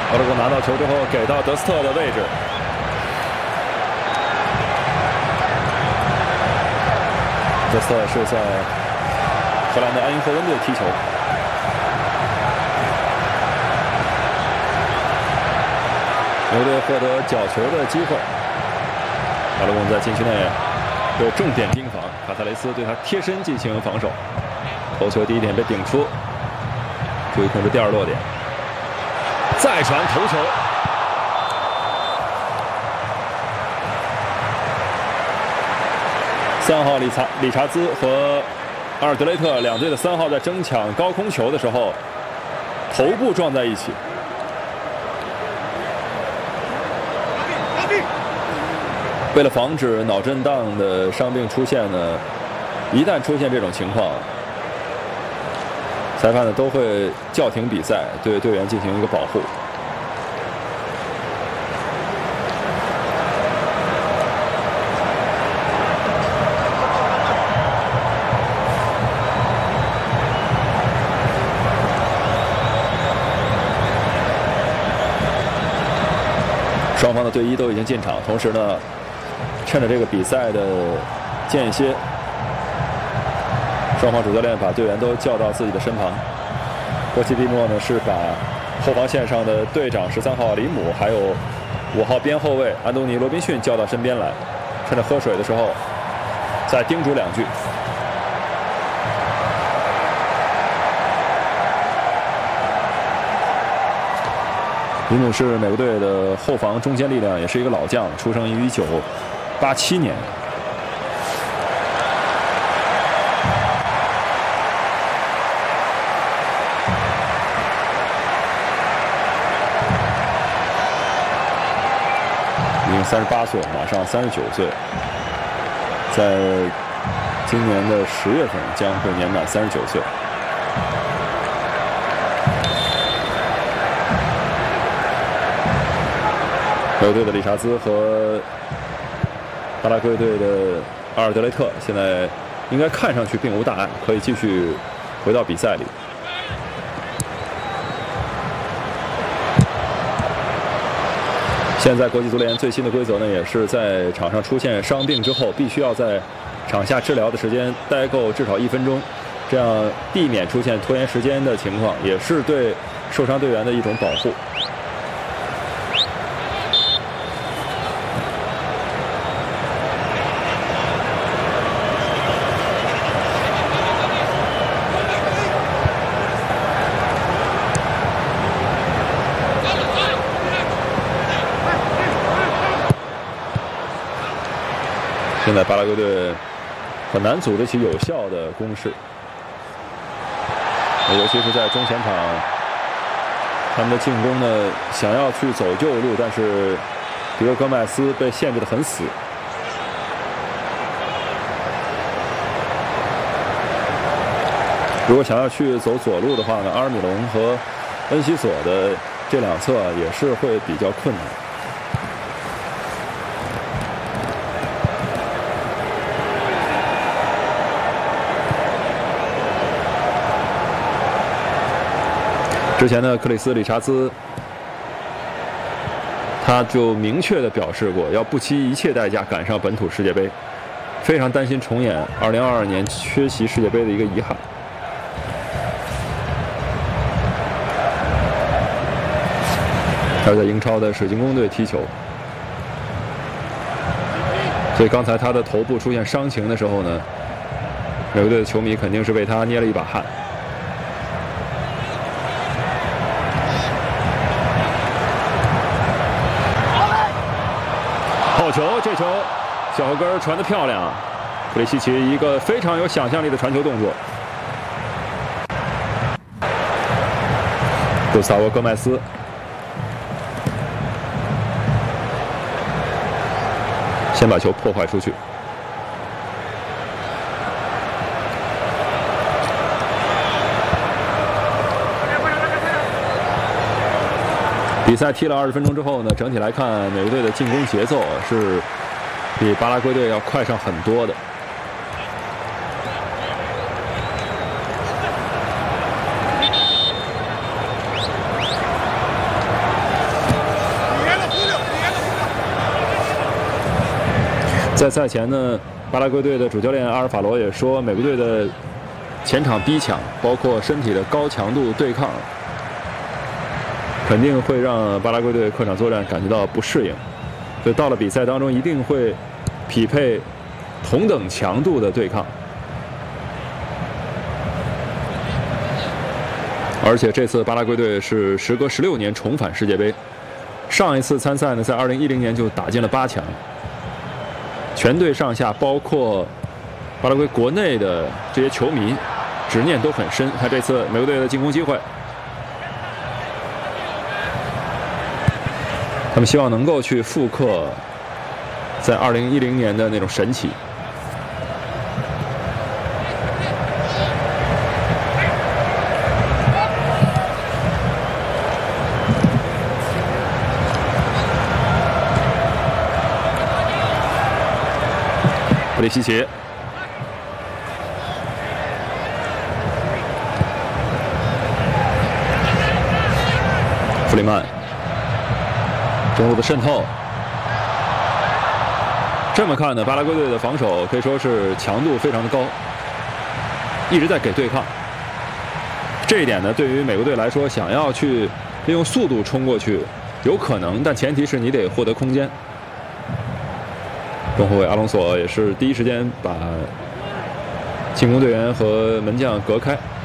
奥勒贡拿到球之后，给到德斯特的位置。德斯特是在荷兰的埃因霍温队踢球。牛队获得角球的机会。奥勒贡在禁区内有重点盯防，卡萨雷斯对他贴身进行防守。头球第一点被顶出，注意控制第二落点。再传头球，3号理查兹和阿尔德雷特两队的3号在争抢高空球的时候，头部撞在一起。为了防止脑震荡的伤病出现呢，一旦出现这种情况，裁判呢都会叫停比赛，对队员进行一个保护。双方的队医都已经进场，同时呢，趁着这个比赛的间歇，双方主教练把队员都叫到自己的身旁。波切蒂诺呢是把后防线上的队长13号里姆，还有5号边后卫安东尼罗宾逊叫到身边来，趁着喝水的时候再叮嘱2句。里姆是美国队的后防中坚力量，也是一个老将，出生于1987年。已经38岁，马上39岁，在今年的10月份将会年满39岁。美国队的理查兹和巴拉圭队的阿尔德雷特现在应该看上去并无大碍，可以继续回到比赛里。现在国际足联最新的规则呢，也是在场上出现伤病之后，必须要在场下治疗的时间待够至少1分钟，这样避免出现拖延时间的情况，也是对受伤队员的一种保护。现在巴拉圭队很难组织起有效的攻势，尤其是在中前场，他们的进攻呢想要去走旧路，但是迪欧戈麦斯被限制得很死。如果想要去走左路的话呢，阿尔米隆和恩西索的这两侧也是会比较困难。之前呢，克里斯·理查兹他就明确地表示过，要不惜一切代价赶上本土世界杯，非常担心重演2022年缺席世界杯的一个遗憾。他在英超的水晶宫队踢球，所以刚才他的头部出现伤情的时候呢，美国队的球迷肯定是为他捏了一把汗。好球，这球小后跟传得漂亮，普里西奇一个非常有想象力的传球动作。古斯塔沃·戈麦斯先把球破坏出去。比赛踢了20分钟之后呢，整体来看，美国队的进攻节奏是比巴拉圭队要快上很多的。 在赛前呢，巴拉圭队的主教练阿尔法罗也说，美国队的前场逼抢，包括身体的高强度对抗，肯定会让巴拉圭队客场作战感觉到不适应。所以到了比赛当中，一定会匹配同等强度的对抗。而且这次巴拉圭队是时隔16年重返世界杯，上一次参赛呢，在2010年就打进了8强。全队上下，包括巴拉圭国内的这些球迷，执念都很深。看这次美国队的进攻机会，他们希望能够去复刻在2010年的那种神奇。普利西奇，弗里曼，中路的渗透。这么看呢，巴拉圭队的防守可以说是强度非常的高，一直在给对抗。这一点呢，对于美国队来说，想要去利用速度冲过去，有可能，但前提是你得获得空间。中后卫阿隆索也是第一时间把进攻队员和门将隔开。